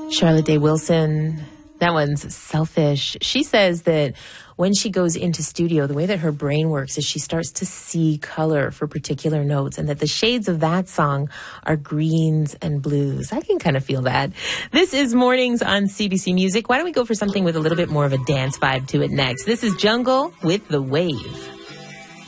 Charlotte Day Wilson, that one's Selfish. She says that when she goes into studio, the way that her brain works is she starts to see color for particular notes, and that the shades of that song are greens and blues. I can kind of feel that. This is Mornings on CBC Music. Why don't we go for something with a little bit more of a dance vibe to it next? This is Jungle with The Wave.